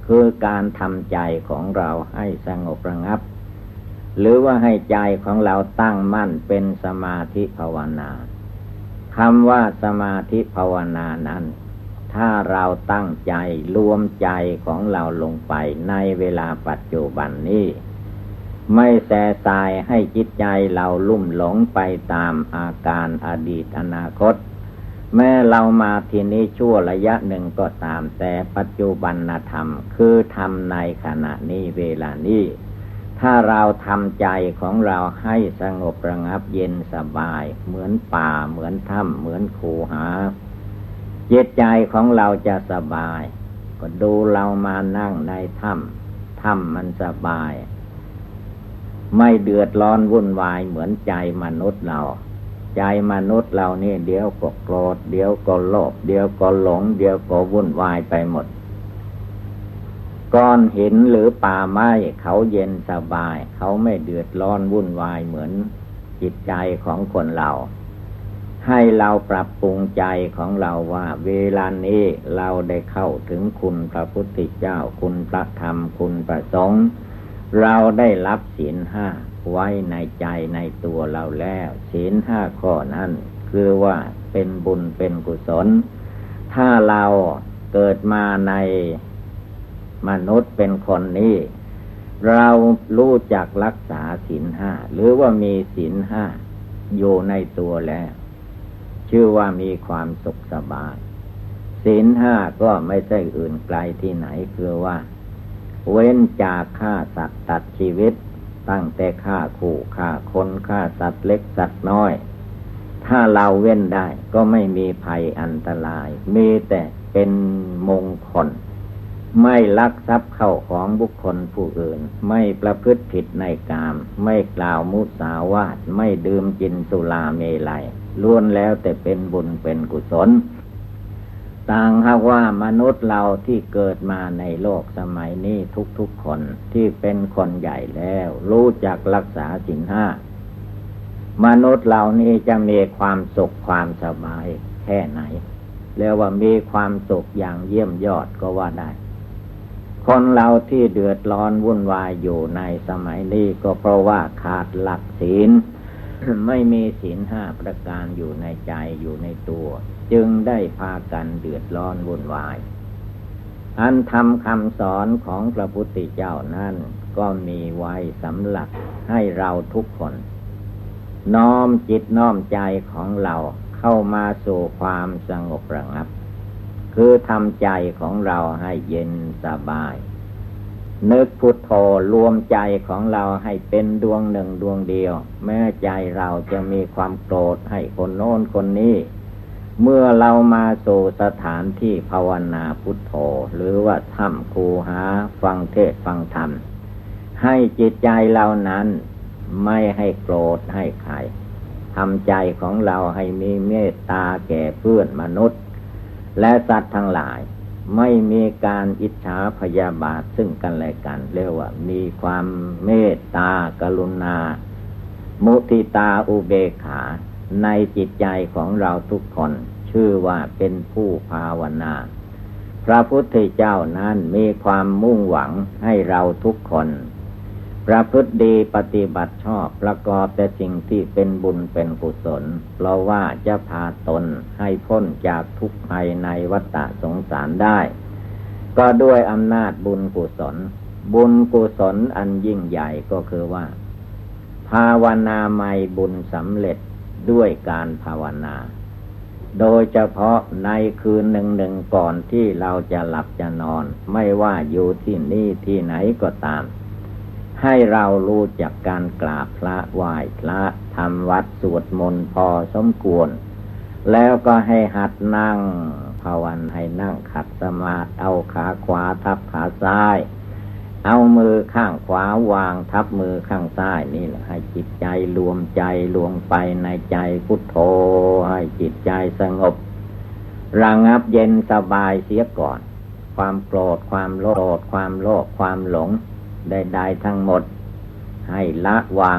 คือการทำใจของเราให้สงบระงับหรือว่าให้ใจของเราตั้งมั่นเป็นสมาธิภาวนาคำว่าสมาธิภาวนานั้นถ้าเราตั้งใจรวมใจของเราลงไปในเวลาปัจจุบันนี้ไม่แสสายให้จิตใจเราลุ่มหลงไปตามอาการอดีตอนาคตแม้เรามาที่นี้ชั่วระยะหนึ่งก็ตามแต่ปัจจุบันธรรมคือธรรมในขณะนี้เวลานี้ถ้าเราทำใจของเราให้สงบระงับเย็นสบายเหมือนป่าเหมือนถ้ำเหมือนคูหาจิตใจของเราจะสบายก็ดูเรามานั่งในถ้ำมันสบายไม่เดือดร้อนวุ่นวายเหมือนใจมนุษย์เราใจมนุษย์เรานี่เดี๋ยวก็โกรธเดี๋ยวก็โลภเดี๋ยวก็หลงเดี๋ยวก็วุ่นวายไปหมดก้อนหินหรือป่าไม้เขาเย็นสบายเขาไม่เดือดร้อนวุ่นวายเหมือนจิตใจของคนเราให้เราปรับปรุงใจของเราว่าเวลานี้เราได้เข้าถึงคุณพระพุทธเจ้าคุณพระธรรมคุณพระสงฆ์เราได้รับศีลห้าไว้ในใจในตัวเราแล้วศีลห้าข้อนั้นคือว่าเป็นบุญเป็นกุศลถ้าเราเกิดมาในมนุษย์เป็นคนนี้เรารู้จักรักษาศีลห้าหรือว่ามีศีลห้าอยู่ในตัวแล้วชื่อว่ามีความสุขสบายศีลห้าก็ไม่ใช่อื่นไกลที่ไหนคือว่าเว้นจากฆ่าสัตว์ตัดชีวิตตั้งแต่ฆ่าคู่ฆ่าคนฆ่าสัตว์เล็กสัตว์น้อยถ้าเราเว้นได้ก็ไม่มีภัยอันตรายมีแต่เป็นมงคลไม่ลักทรัพย์เข้าของบุคคลผู้อื่นไม่ประพฤติผิดในกามไม่กล่าวมุสาวาทไม่ดื่มกินสุราเมลัยล้วนแล้วแต่เป็นบุญเป็นกุศลต่างหากว่ามนุษย์เราที่เกิดมาในโลกสมัยนี้ทุกๆคนที่เป็นคนใหญ่แล้วรู้จักรักษาศีลห้ามนุษย์เหล่านี้จะมีความสุขความสบายแค่ไหนเรียกว่ามีความสุขอย่างเยี่ยมยอดก็ว่าได้คนเราที่เดือดร้อนวุ่นวายอยู่ในสมัยนี้ก็เพราะว่าขาดหลักศีล ไม่มีศีลห้าประการอยู่ในใจอยู่ในตัวจึงได้พากันเดือดร้อนวุ่นวายอันธรรมคำสอนของพระพุทธเจ้านั้นก็มีไว้สำหรับให้เราทุกคนน้อมจิตน้อมใจของเราเข้ามาสู่ความสงบระงับคือทำใจของเราให้เย็นสบายนึกพุทโธรวมใจของเราให้เป็นดวงหนึ่งดวงเดียวแม้ใจเราจะมีความโกรธให้คนโน้นคนนี้เมื่อเรามาสู่สถานที่ภาวนาพุทโธหรือว่าถ้ำคูหาฟังเทศน์ฟังธรรมให้จิตใจเรานั้นไม่ให้โกรธให้ใครทำใจของเราให้มีเมตตาแก่เพื่อนมนุษย์และสัตว์ทั้งหลายไม่มีการอิจฉาพยาบาทซึ่งกันและกันเรียกว่ามีความเมตตากรุณามุทิตาอุเบกขาในจิตใจของเราทุกคนชื่อว่าเป็นผู้ภาวนาพระพุทธเจ้านั้นมีความมุ่งหวังให้เราทุกคนประพฤติดีปฏิบัติชอบประกอบแต่สิ่งที่เป็นบุญเป็นกุศลเพราะว่าจะพาตนให้พ้นจากทุกข์ภัยในวัฏสงสารได้ก็ด้วยอำนาจบุญกุศลบุญกุศลอันยิ่งใหญ่ก็คือว่าภาวนาไม่บุญสำเร็จด้วยการภาวนาโดยเฉพาะในคืนหนึ่งก่อนที่เราจะหลับจะนอนไม่ว่าอยู่ที่นี่ที่ไหนก็ตามให้เรารู้จักการกราบพระไหว้พระทำวัดสวดมนต์พอสมควรแล้วก็ให้หัดนั่งภาวนาให้นั่งขัดสมาธิเอาขาขวาทับขาซ้ายเอามือข้างขวาวางทับมือข้างซ้ายนี่แหละให้จิตใจรวมใจลงไปในใจพุทโธให้จิตใจสงบระงับเย็นสบายเสียก่อนความโกรธความโลภความหลงใดๆทั้งหมดให้ละวาง